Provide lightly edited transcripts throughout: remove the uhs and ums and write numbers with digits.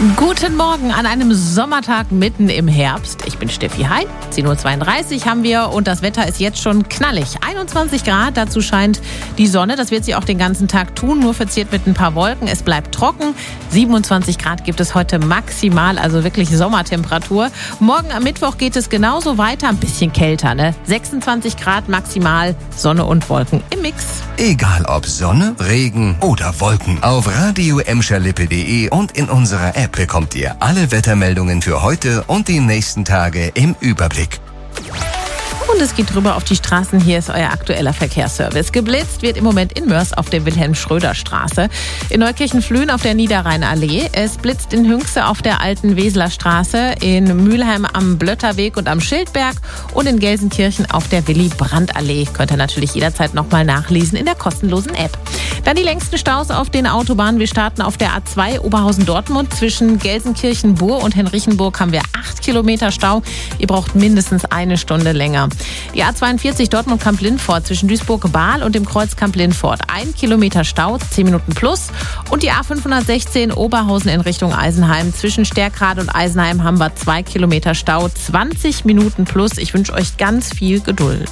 Guten Morgen an einem Sommertag mitten im Herbst. Ich bin Steffi Hein. 10.32 Uhr haben wir und das Wetter ist jetzt schon knallig. 21 Grad, dazu scheint die Sonne. Das wird sie auch den ganzen Tag tun, nur verziert mit ein paar Wolken. Es bleibt trocken. 27 Grad gibt es heute maximal, also wirklich Sommertemperatur. Morgen am Mittwoch geht es genauso weiter, ein bisschen kälter, ne? 26 Grad maximal, Sonne und Wolken im Mix. Egal ob Sonne, Regen oder Wolken. Auf radio-emscherlippe.de und in unserer App bekommt ihr alle Wettermeldungen für heute und die nächsten Tage im Überblick. Und es geht rüber auf die Straßen. Hier ist euer aktueller Verkehrsservice. Geblitzt wird im Moment in Mörs auf der Wilhelm-Schröder-Straße, in Neukirchen-Flühen auf der Niederrheinallee. Es blitzt in Hünxe auf der alten Weseler Straße, in Mülheim am Blötterweg und am Schildberg und in Gelsenkirchen auf der Willy-Brandt-Allee. Könnt ihr natürlich jederzeit nochmal nachlesen in der kostenlosen App. Dann die längsten Staus auf den Autobahnen. Wir starten auf der A2 Oberhausen-Dortmund. Zwischen Gelsenkirchen-Bur und Henrichenburg haben wir 8 Kilometer Stau. Ihr braucht mindestens eine Stunde länger. Die A42 Dortmund-Kamp-Lindfort zwischen Duisburg-Bahl und dem Kreuz Kamp-Lindfort. 1 Kilometer Stau, 10 Minuten plus. Und die A516 Oberhausen in Richtung Eisenheim. Zwischen Stärkrade und Eisenheim haben wir 2 Kilometer Stau, 20 Minuten plus. Ich wünsche euch ganz viel Geduld.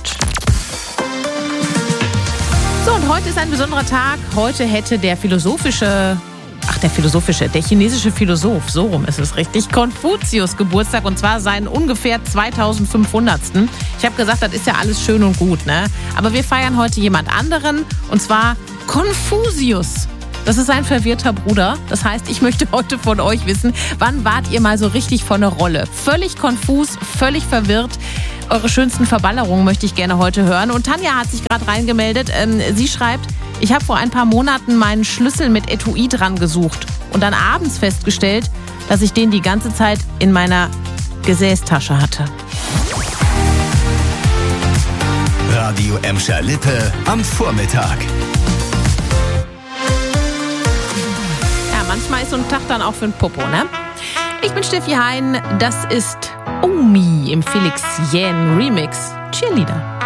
So, und heute ist ein besonderer Tag. Heute hätte der chinesische Philosoph, so rum ist es richtig, Konfuzius Geburtstag, und zwar seinen ungefähr 2500. Ich habe gesagt, das ist ja alles schön und gut, ne? Aber wir feiern heute jemand anderen, und zwar Konfuzius. Das ist ein verwirrter Bruder. Das heißt, ich möchte heute von euch wissen, wann wart ihr mal so richtig vor einer Rolle? Völlig konfus, völlig verwirrt. Eure schönsten Verballerungen möchte ich gerne heute hören. Und Tanja hat sich gerade reingemeldet. Sie schreibt, ich habe vor ein paar Monaten meinen Schlüssel mit Etui dran gesucht und dann abends festgestellt, dass ich den die ganze Zeit in meiner Gesäßtasche hatte. Radio Emscher Lippe am Vormittag. Ja, manchmal ist so ein Tag dann auch für ein Popo, ne? Ich bin Steffi Hein, das ist Omi im Felix Jähn Remix Cheerleader.